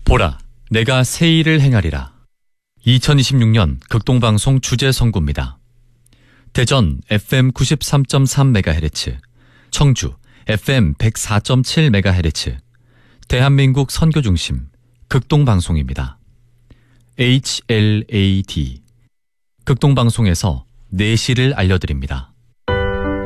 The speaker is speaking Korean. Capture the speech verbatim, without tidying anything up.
보라, 내가 새 일을 행하리라. 이천이십육 년 극동방송 주제선구입니다. 대전 에프엠 구십삼 점 삼 메가헤르츠, 청주 에프엠 백사 점 칠 메가헤르츠, 대한민국 선교중심 극동방송입니다. 에이치엘에이디, 극동방송에서 내시를 알려드립니다.